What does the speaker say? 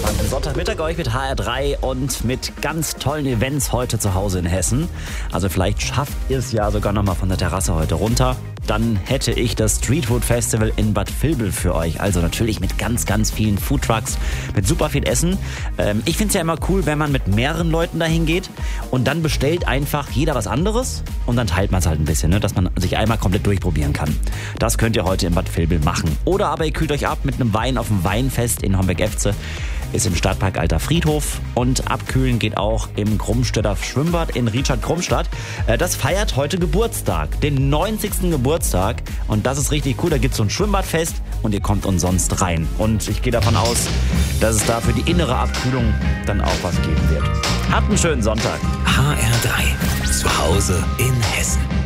Am Sonntagmittag euch mit HR3 und mit ganz tollen Events heute zu Hause in Hessen. Also vielleicht schafft ihr es ja sogar nochmal von der Terrasse heute runter. Dann hätte ich das Streetfood Festival in Bad Vilbel für euch. Also natürlich mit ganz, ganz vielen Foodtrucks, mit super viel Essen. Ich finde es ja immer cool, wenn man mit mehreren Leuten dahin geht und dann bestellt einfach jeder was anderes und dann teilt man es halt ein bisschen, ne, dass man sich einmal komplett durchprobieren kann. Das könnt ihr heute in Bad Vilbel machen. Oder aber ihr kühlt euch ab mit einem Wein auf dem Weinfest in Homberg-Efze. Ist im Stadtpark Alter Friedhof und abkühlen geht auch im Krumstädter Schwimmbad in Rietschad-Krumstadt. Das feiert heute Geburtstag, den 90. Geburtstag und das ist richtig cool. Da gibt es so ein Schwimmbadfest und ihr kommt umsonst rein. Und ich gehe davon aus, dass es da für die innere Abkühlung dann auch was geben wird. Habt einen schönen Sonntag. HR3, zu Hause in Hessen.